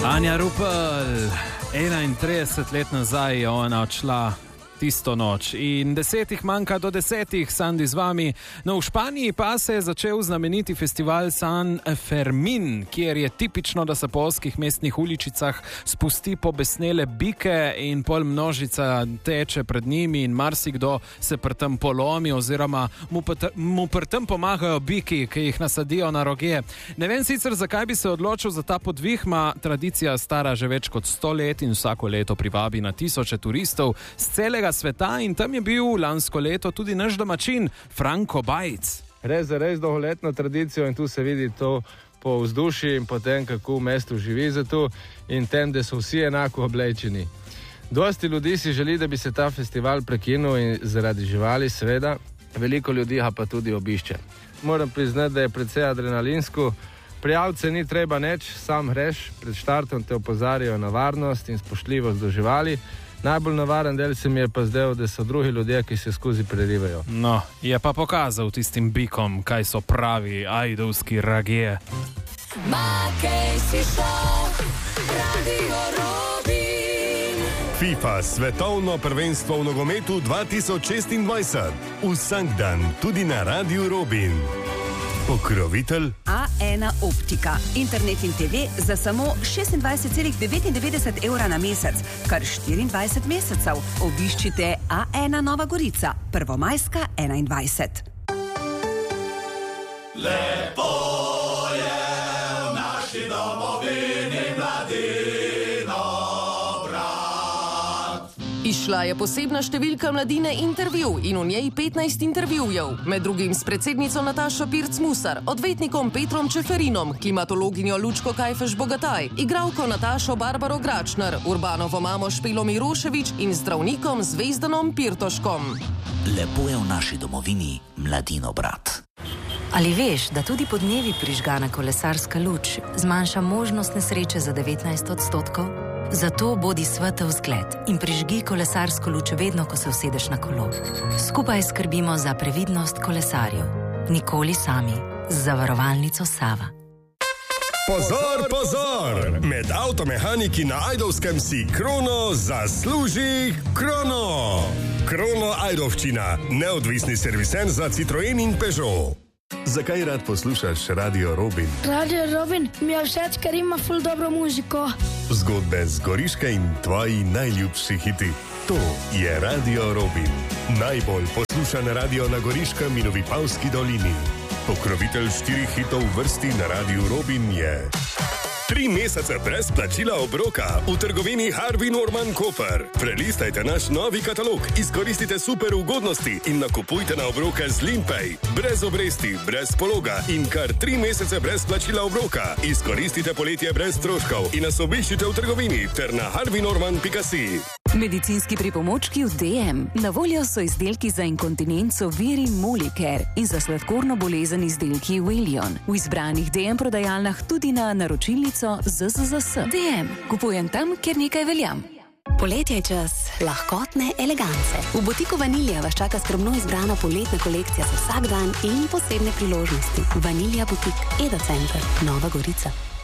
Anja Rupel, 31 let nazaj je ona odšla tisto noč in 10 manjka do 10, Sandi z vami. No, v Španiji pa se je začel znameniti festival San Fermin, kjer je tipično, da se po ozkih mestnih uličicah spusti pobesnele bike in pol množica teče pred njimi in marsikdo se pri tem polomi oziroma mu pri tem pomagajo biki, ki jih nasadijo na roge. Ne vem sicer, zakaj bi se odločil za ta podvih, tradicija stara že več kot 100 let in vsako leto privabi na tisoče turistov z celega sveta in tam je bil lansko leto tudi naš domačin Franko Bajc. Res dolgoletno tradicijo in tu se vidi to po vzdušju in po tem, kako v mestu živi za to in tem, da so vsi enako oblečeni. Dosti ljudi si želi, da bi se ta festival prekinil in zaradi živali seveda, veliko ljudi ga pa tudi obišče. Moram priznati, da je precej adrenalinsko. Prijavce ni treba nič, sam greš, pred štartom te opozarjajo na varnost in spoštljivost do živali. Najbolj navaren del se mi je pa zdel, da so drugi ljudje, ki se skozi prerivajo. No, je pa pokazal tistim bikom, kaj so pravi ajdovski ragije. FIFA svetovno prvenstvo v nogometu 2026. Vsak dan tudi na Radiu Robin. Pokrovitelj A1 Optika. Internet in TV za samo 26,99 evra na mesec, kar 24 mesecev. Obiščite A1 Nova Gorica, Prvomajska 21. Lepo je v naši domovini mladino brat. Išla je posebna številka Mladine intervju in v njej 15 intervjujev, med drugim s predsednico Natašo Pirc-Musar, odvetnikom Petrom Čeferinom, klimatologinjo Lučko Kajfež-Bogataj, igralko Natašo Barbaro Gračner, Urbanovo mamo Špelo Mirošević in zdravnikom Zvezdanom Pirtoškom. Lepo je v naši domovini mladino brat. Ali veš, da tudi podnevi prižgana kolesarska luč zmanjša možnost nesreče za 19%? Zato bodi svetel zgled in prižgi kolesarsko luč vedno, ko se usedeš na kolo. Skupaj skrbimo za previdnost kolesarjev. Nikoli sami. Z zavarovalnico Sava. Pozor, pozor! Med avtomehaniki na Ajdovskem si Krono zasluži Krono! Krono Ajdovščina, neodvisni serviser za Citroen in Peugeot. Zakaj rad poslušaš Radio Robin? Radio Robin mi je všeč, ker ima ful dobro muziko. Zgodbe z Goriške in tvoji najljubši hiti. To je Radio Robin. Najbolj poslušan radio na Goriškem in v Vipavski dolini. Pokrovitelj 4 hitov v vrsti na Radio Robin je 3 mesece brez plačila obroka v trgovini Harvey Norman Koper. Prelistajte naš novi katalog, izkoristite super ugodnosti in nakupujte na obroke z Limpay. Brez obresti, brez pologa in kar 3 mesece brez plačila obroka. Izkoristite poletje brez stroškov in nas obiščite v trgovini ter na harveynorman.si. Medicinski pripomočki v DM. Na voljo so izdelki za inkontinenco Viri Molicare in za sladkorno bolezen izdelki Willion. V izbranih DM prodajalnah tudi na naročilnico ZZZS. DM. Kupujem tam, kjer nekaj veljam. Poletje je čas lahkotne elegance. V butiku Vanilija vas čaka skromno izbrana poletna kolekcija za vsak dan in posebne priložnosti. Vanilija butik, Eda Center, Nova Gorica.